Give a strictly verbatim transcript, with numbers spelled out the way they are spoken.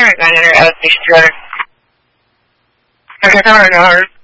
Alright, nine hundred, Alex Station two hundred. Okay, nine hundred.